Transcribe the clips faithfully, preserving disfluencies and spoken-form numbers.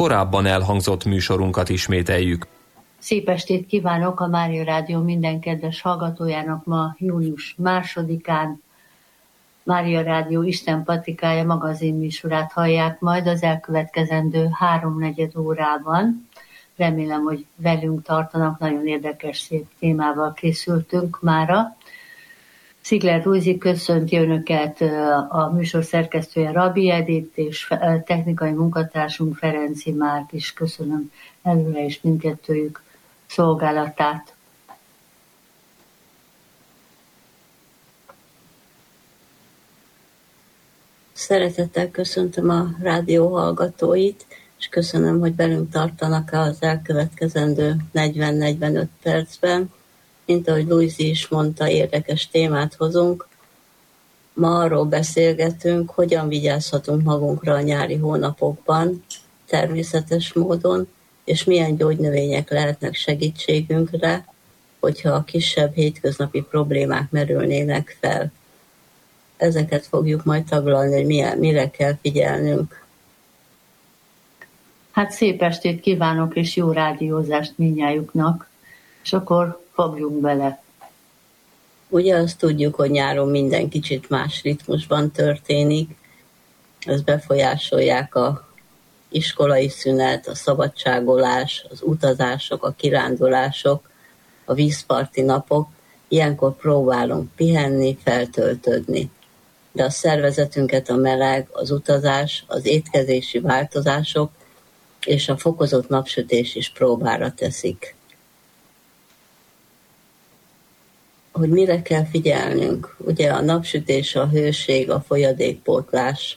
korábban elhangzott műsorunkat ismételjük. Szép estét kívánok a Mária Rádió minden kedves hallgatójának. Ma június másodikán Mária Rádió Isten Patikája magazinműsorát hallják majd az elkövetkezendő háromnegyed órában. Remélem, hogy velünk tartanak, nagyon érdekes, szép témával készültünk mára. Szigler Rúzi köszönti Önöket, a műsor szerkesztője Rabbi Edith és technikai munkatársunk Ferenci Márk is. Köszönöm előre is mindkettőjük szolgálatát. Szeretettel köszöntöm a rádió hallgatóit, és köszönöm, hogy velünk tartanak az elkövetkezendő negyven-negyvenöt percben. Mint ahogy Luisi is mondta, érdekes témát hozunk. Ma arról beszélgetünk, hogyan vigyázhatunk magunkra a nyári hónapokban, természetes módon, és milyen gyógynövények lehetnek segítségünkre, hogyha a kisebb hétköznapi problémák merülnének fel. Ezeket fogjuk majd taglalni, hogy milyen, mire kell figyelnünk. Hát szép estét kívánok, és jó rádiózást mindnyájuknak, és akkor fogjunk bele. Ugye azt tudjuk, hogy nyáron minden kicsit más ritmusban történik, ez befolyásolják a iskolai szünet, a szabadságolás, az utazások, a kirándulások, a vízparti napok. Ilyenkor próbálunk pihenni, feltöltődni. De a szervezetünket a meleg, az utazás, az étkezési változások és a fokozott napsütés is próbára teszik. Hogy mire kell figyelnünk? Ugye a napsütés, a hőség, a folyadékpótlás,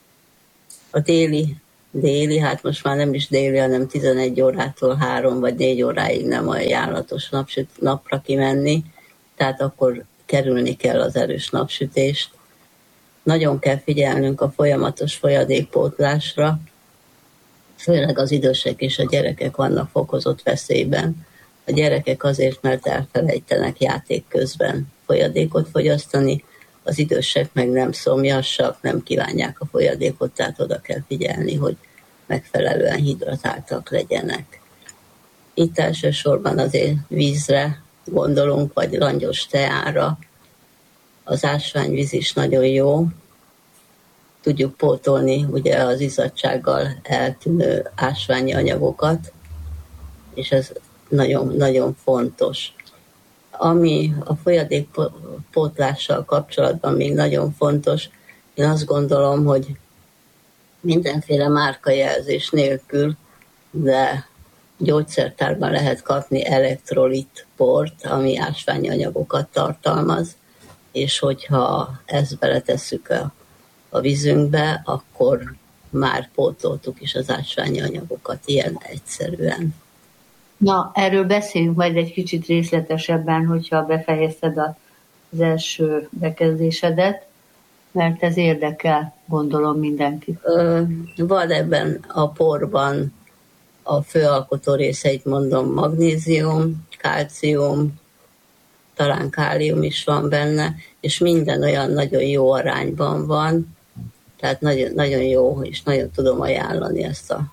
a déli, déli, hát most már nem is déli, hanem tizenegy órától három vagy négy óráig nem ajánlatos napsüt, napra kimenni, tehát akkor kerülni kell az erős napsütést. Nagyon kell figyelnünk a folyamatos folyadékpótlásra, főleg az idősek és a gyerekek vannak fokozott veszélyben. A gyerekek azért, mert elfelejtenek játék közben folyadékot fogyasztani, az idősek meg nem szomjasak, nem kívánják a folyadékot, tehát oda kell figyelni, hogy megfelelően hidratáltak legyenek. Itt elsősorban azért vízre gondolunk, vagy langyos teára. Az ásványvíz is nagyon jó. Tudjuk pótolni ugye az izzadtsággal eltűnő ásványi anyagokat, és ez nagyon, nagyon fontos. Ami a folyadékpótlással kapcsolatban még nagyon fontos, én azt gondolom, hogy mindenféle márkajelzés nélkül, de gyógyszertárban lehet kapni elektrolit port, ami ásványi anyagokat tartalmaz, és hogyha ezt beletesszük a, a vízünkbe, akkor már pótoltuk is az ásványi anyagokat ilyen egyszerűen. Na, erről beszéljünk majd egy kicsit részletesebben, hogyha befejezted az első bekezdésedet, mert ez érdekel, gondolom, mindenkit. Ö, van ebben a porban a főalkotó részeit mondom, magnézium, kálcium, talán kálium is van benne, és minden olyan nagyon jó arányban van, tehát nagyon, nagyon jó, és nagyon tudom ajánlani ezt a...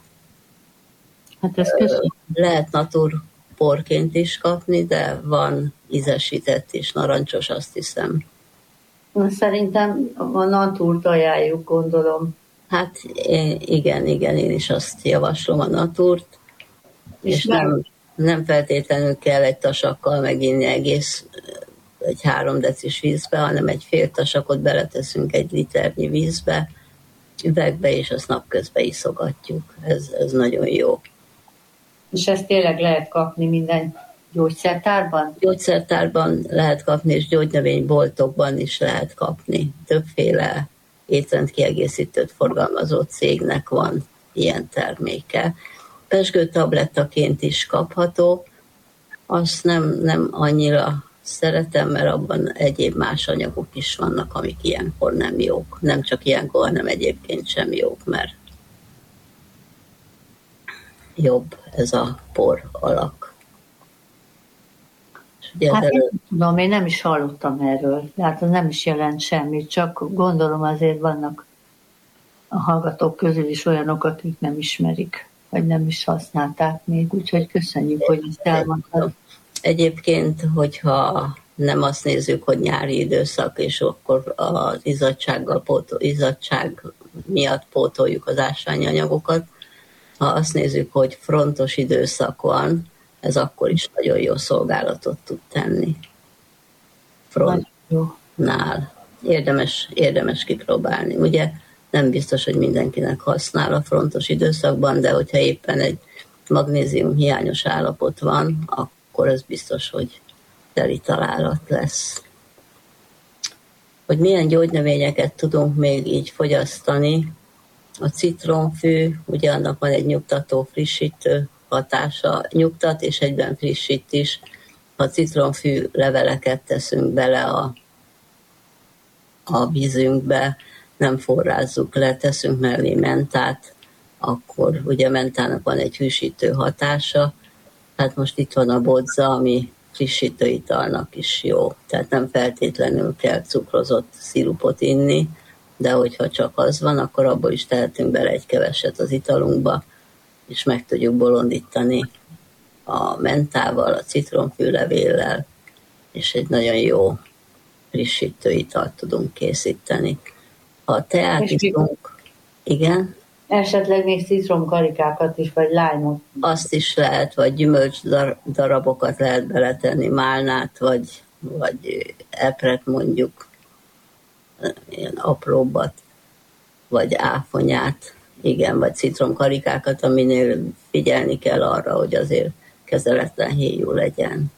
Hát ezt köszönöm. Lehet natur porként is kapni, de van ízesített és narancsos, azt hiszem. Szerintem a natúrt ajánljuk, gondolom. Hát igen, igen, én is azt javaslom, a natúrt, és, és nem, nem feltétlenül kell egy tasakkal meginni egész egy három decis vízbe, hanem egy fél tasakot beleteszünk egy liternyi vízbe, üvegbe, és azt napközben iszogatjuk. Ez, ez nagyon jó. És ezt tényleg lehet kapni minden gyógyszertárban? Gyógyszertárban lehet kapni, és gyógynövényboltokban is lehet kapni. Többféle étrendkiegészítőt forgalmazó cégnek van ilyen terméke. Pezsgő tablettaként is kapható, azt nem, nem annyira szeretem, mert abban egyéb más anyagok is vannak, amik ilyenkor nem jók. Nem csak ilyenkor, hanem egyébként sem jók, mert jobb ez a por alak. Hát én tudom, én nem is hallottam erről, tehát az nem is jelent semmit, csak gondolom azért vannak a hallgatók közül is olyanok, akik nem ismerik. vagy nem is használták még, úgyhogy köszönjük, hogy ezt elmondtad. Egyébként, hogyha nem azt nézzük, hogy nyári időszak, és akkor az izzadsággal pótol, izzadság miatt pótoljuk az ásványi anyagokat, ha azt nézzük, hogy frontos időszak van, ez akkor is nagyon jó szolgálatot tud tenni. Frontnál. Érdemes, érdemes kipróbálni. Ugye nem biztos, hogy mindenkinek használ a frontos időszakban, de hogyha éppen egy magnézium hiányos állapot van, akkor ez biztos, hogy teli találat lesz. Hogy milyen gyógynövényeket tudunk még így fogyasztani, a citromfű, ugye annak van egy nyugtató, frissítő hatása, nyugtat és egyben frissít is. Ha citromfű leveleket teszünk bele a, a vízünkbe, nem forrázzuk le, teszünk mellé mentát, akkor ugye a mentának van egy hűsítő hatása. Hát most itt van a bodza, ami frissítő italnak is jó. Tehát nem feltétlenül kell cukrozott szirupot inni, de hogyha csak az van, akkor abból is tehetünk bele egy keveset az italunkba, és meg tudjuk bolondítani a mentával, a citromfűlevéllel, és egy nagyon jó frissítő italt tudunk készíteni. Ha a teát iszunk, igen? Esetleg még citromkarikákat is, vagy lájmot. Azt is lehet, vagy gyümölcs darabokat lehet beletenni, málnát, vagy, vagy epret mondjuk, ilyen apróbbat, vagy áfonyát, igen, vagy citromkarikákat, aminél figyelni kell arra, hogy azért kezeletlen héjú legyen.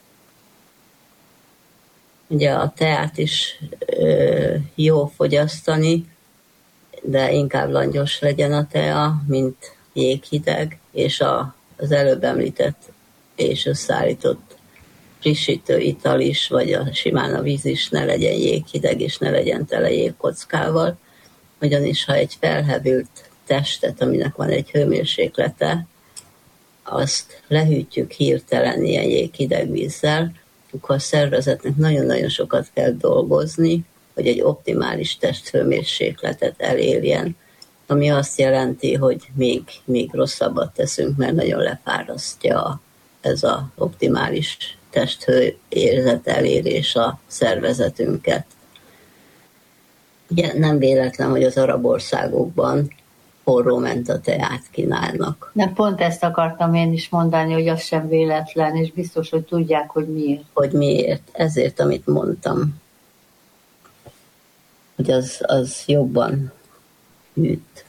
Ugye a teát is ö, jó fogyasztani, de inkább langyos legyen a tea, mint jéghideg, és a, az előbb említett és összeállított frissítő ital is, vagy a, simán a víz is ne legyen jéghideg, és ne legyen tele jégkockával, ugyanis ha egy felhevült testet, aminek van egy hőmérséklete, azt lehűtjük hirtelen ilyen jéghideg vízzel, akkor a szervezetnek nagyon-nagyon sokat kell dolgozni, hogy egy optimális testhőmérsékletet elérjen, ami azt jelenti, hogy még, még rosszabbat teszünk, mert nagyon lefárasztja ez az optimális testhőérzet elérés a szervezetünket. Ugye nem véletlen, hogy az arab országokban forró menta teát kínálnak. De pont ezt akartam én is mondani, hogy az sem véletlen, és biztos, hogy tudják, hogy miért. Hogy miért. Ezért, amit mondtam, hogy az, az jobban hűt.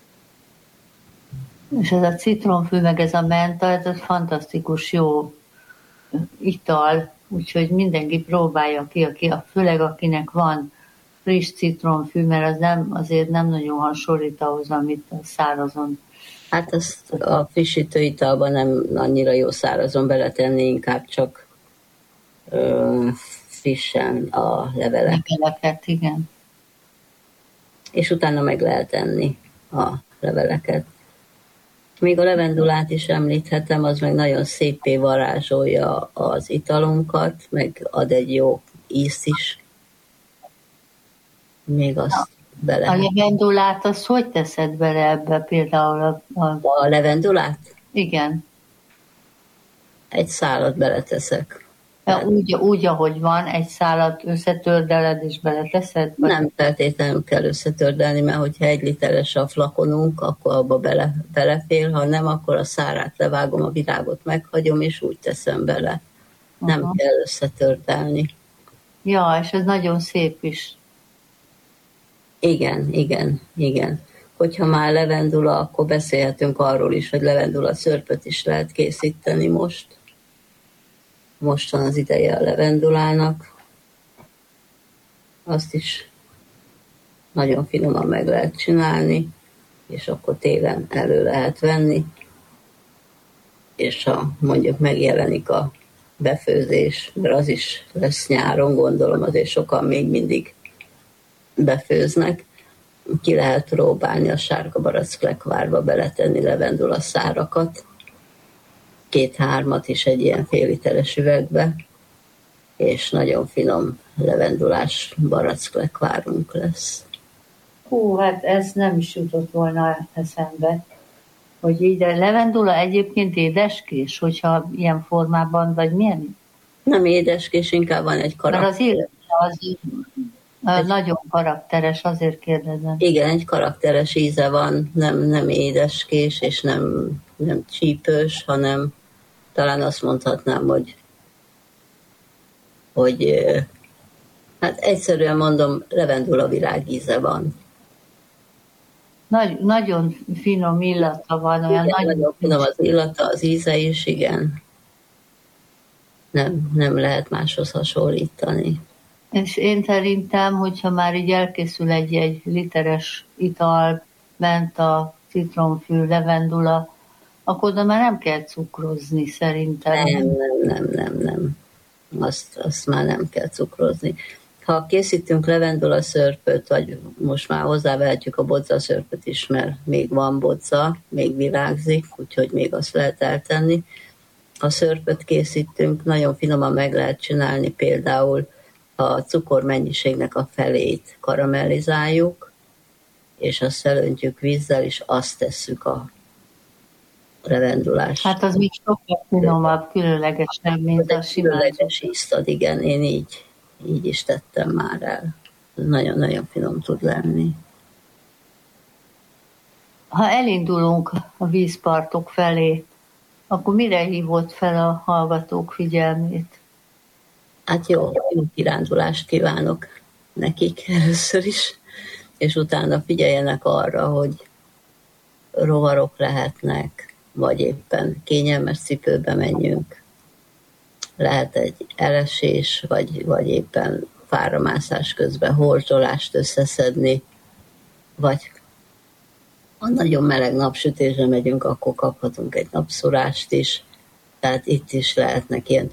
És ez a citromfű, meg ez a menta, ez egy fantasztikus jó ital, úgyhogy mindenki próbálja ki, aki, főleg akinek van friss citromfű, mert az nem, azért nem nagyon hasonlít ahhoz, amit a szárazon. Hát azt a frissítő italban nem annyira jó szárazon beletenni, inkább csak ö, frissen a levelek. Leveleket, igen. És utána meg lehet enni a leveleket. Még a levendulát is említhetem, az meg nagyon szépé varázsolja az italunkat, meg ad egy jó ízt is. Még azt bele. A levendulát, azt hogy teszed bele ebbe például? A, a... a levendulát? Igen. Egy szálat beleteszek. Ja, úgy, úgy, ahogy van, egy szálat összetördeled és beleteszed? Vagy? Nem feltétlenül kell összetördelni, mert hogyha egy literes a flakonunk, akkor abba bele, belefér, ha nem, akkor a szárát levágom, a virágot meghagyom, és úgy teszem bele. Uh-huh. Nem kell összetördelni. Ja, és ez nagyon szép is. Igen, igen, igen. Hogyha már levendula, akkor beszélhetünk arról is, hogy levendula szörpöt is lehet készíteni most. Most van az ideje a levendulának. Azt is nagyon finoman meg lehet csinálni, és akkor télen elő lehet venni. És ha mondjuk megjelenik a befőzés, mert az is lesz nyáron, gondolom, azért sokan még mindig befőznek, ki lehet próbálni a sárga barack lekvárba beletenni levendula szárakat, két-hármat is egy ilyen fél literes üvegbe, és nagyon finom levendulás barack lekvárunk lesz. Hú, hát ez nem is jutott volna eszembe, Hogy így a levendula egyébként édeskés, hogyha ilyen formában, vagy milyen? Nem édeskés, inkább van egy karakter. Mert az illat az egy... nagyon karakteres, azért kérdezem. Igen, egy karakteres íze van, nem, nem édeskés, és nem, nem csípős, hanem talán azt mondhatnám, hogy, hogy hát egyszerűen mondom, levendula virág íze van. Nagy, nagyon finom illata van, olyan igen, nagyon, nagyon finom az illata, az íze is, igen. Nem, nem lehet máshoz hasonlítani. És én szerintem, hogyha már így elkészül egy-egy literes ital, ment a citromfű, levendula, akkor oda már nem kell cukrozni, szerintem. Nem, nem, nem, nem, nem. Azt, azt már nem kell cukrozni. Ha készítünk levendula szörpöt, vagy most már hozzávehetjük a bodza szörpöt is, mert még van bodza, még virágzik, úgyhogy még azt lehet eltenni. Ha szörpöt készítünk, nagyon finoman meg lehet csinálni, például a cukor mennyiségnek a felét karamellizáljuk, és azt felöntjük vízzel, és azt tesszük a levendulás. Hát az még sokkal finomabb, különlegesebb, mint a simán. Különleges íztad, igen, én így, így is tettem már el. Nagyon-nagyon finom tud lenni. Ha elindulunk a vízpartok felé, akkor mire hívott fel a hallgatók figyelmét? Hát jó, jó kirándulást kívánok nekik először is, és utána figyeljenek arra, hogy rovarok lehetnek, vagy éppen kényelmes cipőbe menjünk. Lehet egy elesés, vagy, vagy éppen fáramászás közben horzsolást összeszedni, vagy ha nagyon meleg napsütésre megyünk, akkor kaphatunk egy napszorást is, tehát itt is lehetnek ilyen